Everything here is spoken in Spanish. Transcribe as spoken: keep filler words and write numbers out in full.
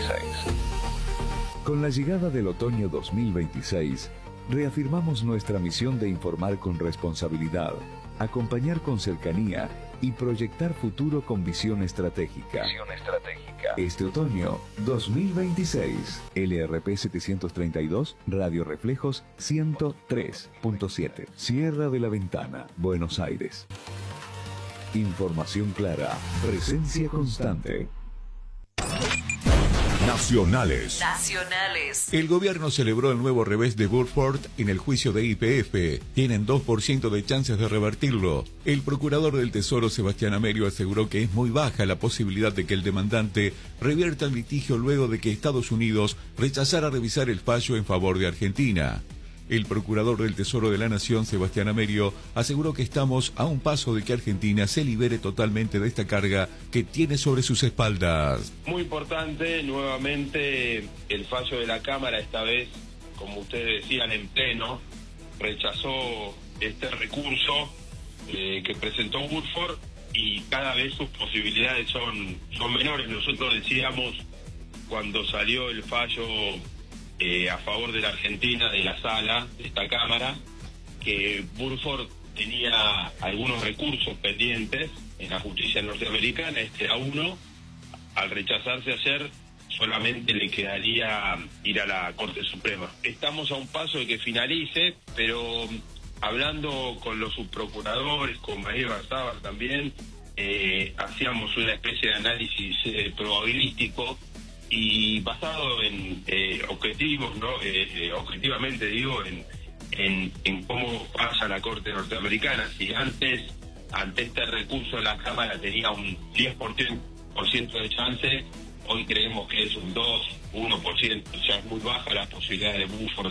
veintiséis. Con la llegada del otoño dos mil veintiséis, reafirmamos nuestra misión de informar con responsabilidad, acompañar con cercanía y proyectar futuro con visión estratégica. Visión estratégica. Este otoño dos mil veintiséis, L R P setecientos treinta y dos, Radio Reflejos ciento tres punto siete, Sierra de la Ventana, Buenos Aires. Información clara, presencia constante. Nacionales. Nacionales. El gobierno celebró el nuevo revés de Burford en el juicio de Y P F. Tienen dos por ciento de chances de revertirlo. El procurador del Tesoro, Sebastián Amerio, aseguró que es muy baja la posibilidad de que el demandante revierta el litigio luego de que Estados Unidos rechazara revisar el fallo en favor de Argentina. El procurador del Tesoro de la Nación, Sebastián Amerio, aseguró que estamos a un paso de que Argentina se libere totalmente de esta carga que tiene sobre sus espaldas. Muy importante, nuevamente, el fallo de la Cámara, esta vez, como ustedes decían, en pleno, rechazó este recurso eh, que presentó Burford y cada vez sus posibilidades son, son menores. Nosotros decíamos, cuando salió el fallo Eh, a favor de la Argentina, de la sala, de esta Cámara, que Burford tenía algunos recursos pendientes en la justicia norteamericana, este era uno. Al rechazarse ayer, solamente le quedaría ir a la Corte Suprema. Estamos a un paso de que finalice, pero hablando con los subprocuradores, con María Barzábal también, eh, hacíamos una especie de análisis eh, probabilístico y basado en eh, objetivos, ¿no? Eh, eh, objetivamente digo, en, en, en cómo pasa la Corte Norteamericana. Si antes, ante este recurso, la Cámara tenía un diez por ciento de chance, hoy creemos que es un dos, uno por ciento, o sea, es muy baja la posibilidad de Burford